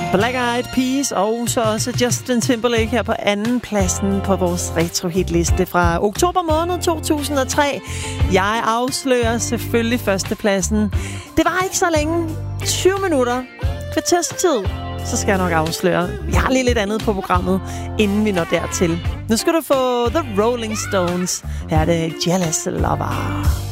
Black Eyed Peas og så også Justin Timberlake her på anden pladsen på vores retro-hitliste fra oktober måned 2003. Jeg afslører selvfølgelig førstepladsen. Det var ikke så længe. 20 minutter. Kvarters tid. Så skal jeg nok afsløre. Jeg har lige lidt andet på programmet, inden vi når dertil. Nu skal du få The Rolling Stones. Her er det Jealous Lover.